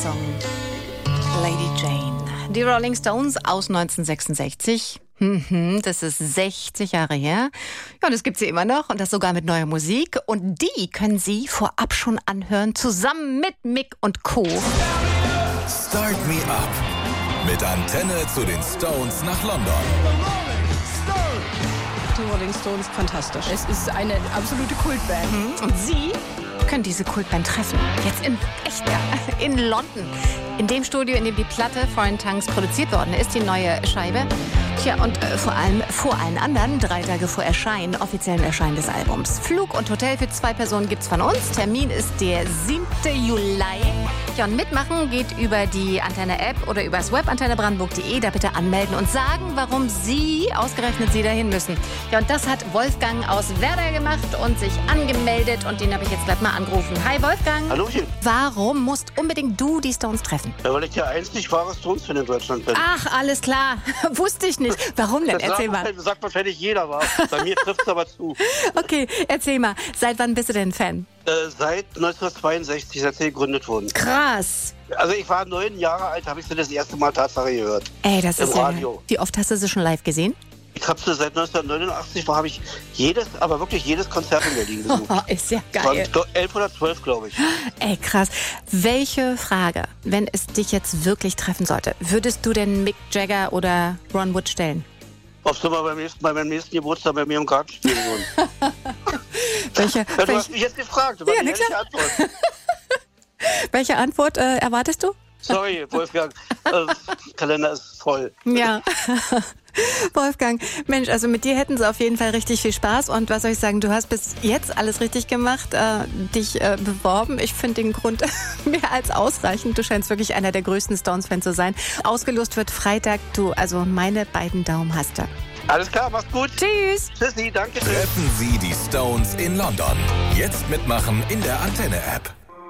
Song Lady Jane. Die Rolling Stones aus 1966. Das ist 60 Jahre her. Ja, und das gibt sie immer noch und das sogar mit neuer Musik. Und die können Sie vorab schon anhören, zusammen mit Mick und Co. Start Me Up. Mit Antenne zu den Stones nach London. Die Rolling Stones, fantastisch. Es ist eine absolute Kultband. Und Sie können diese Kultband treffen. Jetzt in London. In dem Studio, in dem die Platte Foreign Tongues produziert worden ist, die neue Scheibe. Tja, und vor allem vor allen anderen, 3 Tage vor offiziellen Erscheinen des Albums. Flug und Hotel für 2 Personen gibt's von uns. Termin ist der 7. Juli. Ja, und mitmachen geht über die Antenne-App oder über das Web antennebrandenburg.de. Da bitte anmelden und sagen, warum ausgerechnet Sie dahin müssen. Ja, und das hat Wolfgang aus Werder gemacht und sich angemeldet. Und den habe ich jetzt gleich mal angerufen. Hi, Wolfgang. Hallöchen. Warum musst unbedingt du die Stones treffen? Ja, weil ich der einzig wahre Stones-Fan in Deutschland bin. Ach, alles klar. Wusste ich nicht. Warum denn? Erzähl mal. Das sagt wahrscheinlich jeder was. Bei mir trifft es aber zu. Okay, erzähl mal. Seit wann bist du denn Fan? Seit 1962, seit sie gegründet wurden. Krass. Also ich war 9 Jahre alt, habe ich sie das erste Mal Tatsache gehört. Ey, das Im ist Radio. Ja. Wie oft hast du sie schon live gesehen? Ich habe sie seit 1989, habe ich jedes Konzert in Berlin besucht. Ist ja Das waren geil. 11 oder 12, glaube ich. Ey, krass. Welche Frage, wenn es dich jetzt wirklich treffen sollte, würdest du denn Mick Jagger oder Ron Wood stellen? Ob sie mal beim nächsten Geburtstag bei mir im Garten stehen würden. Du hast mich jetzt gefragt. Ja, ne, klar. Antwort. Welche Antwort erwartest du? Sorry, Wolfgang. Der Kalender ist voll. Ja. Wolfgang, Mensch, also mit dir hätten sie auf jeden Fall richtig viel Spaß und was soll ich sagen, du hast bis jetzt alles richtig gemacht, dich beworben. Ich finde den Grund mehr als ausreichend. Du scheinst wirklich einer der größten Stones-Fans zu sein. Ausgelost wird Freitag, also meine beiden Daumen hast du. Alles klar, mach's gut. Tschüss. Tschüssi, danke. Treffen Sie die Stones in London. Jetzt mitmachen in der Antenne-App.